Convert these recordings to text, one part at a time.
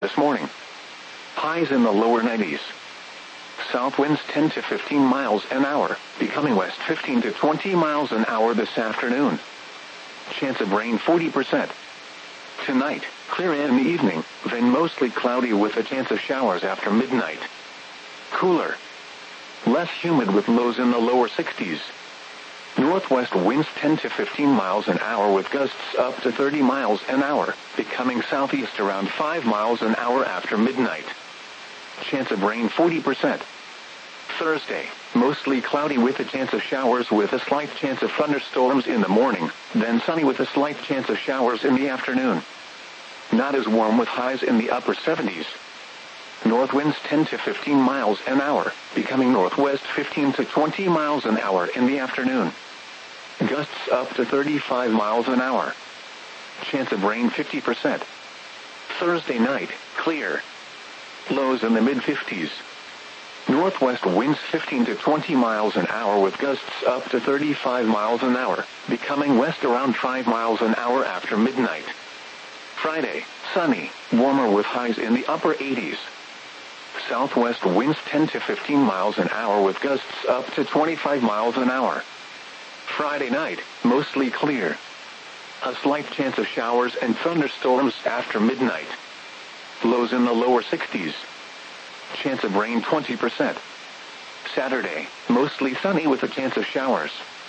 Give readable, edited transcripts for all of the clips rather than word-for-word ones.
this morning. Highs in the lower 90s. South winds 10 to 15 miles an hour, becoming west 15 to 20 miles an hour this afternoon. Chance of rain 40%. Tonight, clear in the evening, then mostly cloudy with a chance of showers after midnight. Cooler. Less humid with lows in the lower 60s. Northwest winds 10 to 15 miles an hour with gusts up to 30 miles an hour, becoming southeast around 5 miles an hour after midnight. Chance of rain 40%. Thursday, mostly cloudy with a chance of showers with a slight chance of thunderstorms in the morning, then sunny with a slight chance of showers in the afternoon. Not as warm with highs in the upper 70s. North winds 10 to 15 miles an hour, becoming northwest 15 to 20 miles an hour in the afternoon. Gusts up to 35 miles an hour. Chance of rain 50%. Thursday night, clear. Lows in the mid-50s. Northwest winds 15 to 20 miles an hour with gusts up to 35 miles an hour, becoming west around 5 miles an hour after midnight. Friday, sunny, warmer with highs in the upper 80s. Southwest winds 10 to 15 miles an hour with gusts up to 25 miles an hour. Friday night, mostly clear. A slight chance of showers and thunderstorms after midnight. Lows in the lower 60s. Chance of rain 20%. Saturday, mostly sunny with a chance of showers.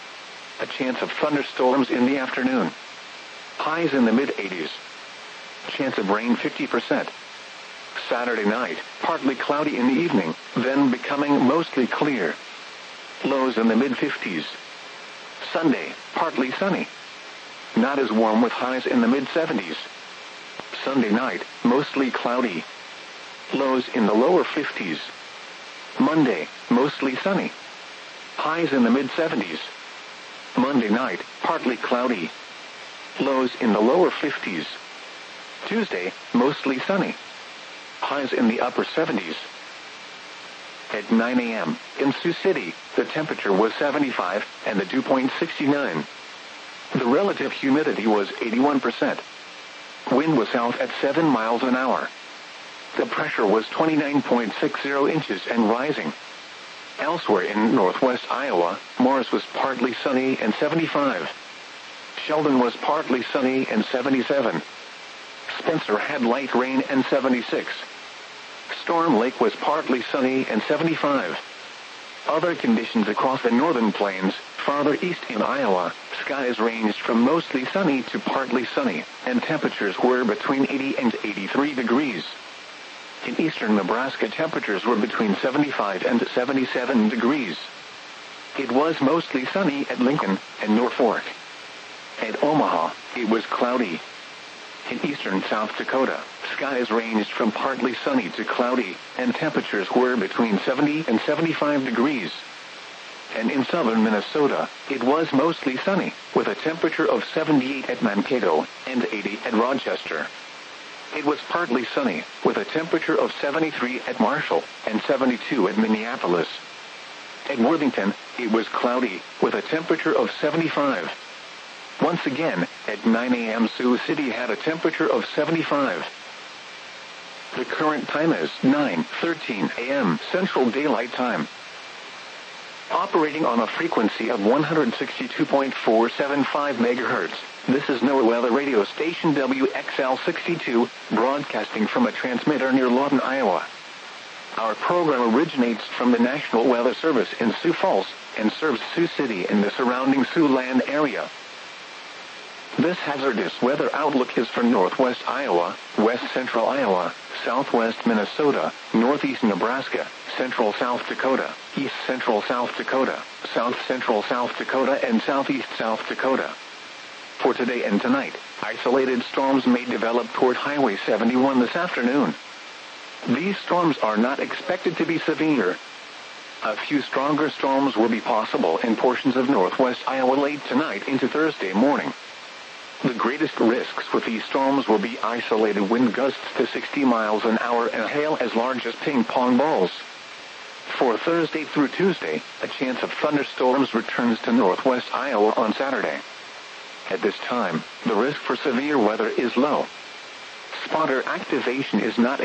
A chance of thunderstorms in the afternoon. Highs in the mid-80s. Chance of rain 50%. Saturday night, partly cloudy in the evening, then becoming mostly clear. Lows in the mid-50s. Sunday, partly sunny. Not as warm with highs in the mid-70s. Sunday night, mostly cloudy. Lows in the lower 50s. Monday, mostly sunny. Highs in the mid-70s. Monday night, partly cloudy. Lows in the lower 50s. Tuesday, mostly sunny. Highs in the upper 70s. At 9 a.m., in Sioux City, the temperature was 75 and the dew point 69. The relative humidity was 81%. Wind was south at 7 miles an hour. The pressure was 29.60 inches and rising. Elsewhere in northwest Iowa, Morris was partly sunny and 75. Sheldon was partly sunny and 77. Spencer had light rain and 76. Storm Lake was partly sunny and 75. Other conditions across the northern plains, farther east in Iowa, skies ranged from mostly sunny to partly sunny, and temperatures were between 80 and 83 degrees. In eastern Nebraska, temperatures were between 75 and 77 degrees. It was mostly sunny at Lincoln and Norfolk. At Omaha, it was cloudy. In eastern South Dakota, skies ranged from partly sunny to cloudy, and temperatures were between 70 and 75 degrees. And in southern Minnesota, it was mostly sunny, with a temperature of 78 at Mankato and 80 at Rochester. It was partly sunny, with a temperature of 73 at Marshall and 72 at Minneapolis. At Worthington, it was cloudy, with a temperature of 75. Once again, at 9 a.m. Sioux City had a temperature of 75. The current time is 9:13 a.m. Central Daylight Time. Operating on a frequency of 162.475 MHz, this is NOAA Weather Radio Station WXL62, broadcasting from a transmitter near Lawton, Iowa. Our program originates from the National Weather Service in Sioux Falls and serves Sioux City and the surrounding Siouxland area. This hazardous weather outlook is for northwest Iowa, west central Iowa, southwest Minnesota, northeast Nebraska, central South Dakota, east central South Dakota, south central South Dakota, and southeast South Dakota. For today and tonight, isolated storms may develop toward Highway 71 this afternoon. These storms are not expected to be severe. A few stronger storms will be possible in portions of northwest Iowa late tonight into Thursday morning. The greatest risks with these storms will be isolated wind gusts to 60 miles an hour and hail as large as ping pong balls. For Thursday through Tuesday, a chance of thunderstorms returns to northwest Iowa on Saturday. At this time, the risk for severe weather is low. Spotter activation is not